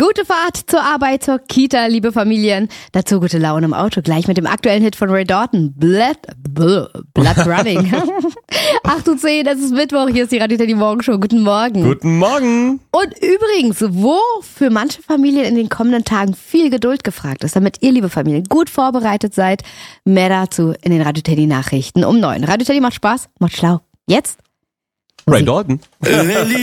Gute Fahrt zur Arbeit, zur Kita, liebe Familien. Dazu gute Laune im Auto, gleich mit dem aktuellen Hit von Ray Dalton, Blood Running. 8:10 Uhr, es ist Mittwoch, hier ist die Radio Teddy Morgenshow. Guten Morgen. Guten Morgen. Und übrigens, wo für manche Familien in den kommenden Tagen viel Geduld gefragt ist, damit ihr, liebe Familien, gut vorbereitet seid, mehr dazu in den Radio Teddy Nachrichten um 9. Radio Teddy macht Spaß, macht schlau. Jetzt? Ray Dalton.